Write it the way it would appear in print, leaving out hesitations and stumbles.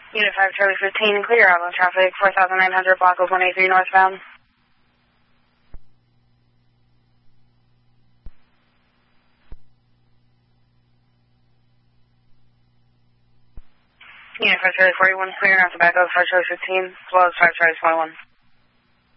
Unit 5 Charlie 15 and clear outbound traffic 4900 block of 183 northbound. Unit 5 Charlie 41 clear north of back of 5 Charlie 15 as well as 5 Charlie 21.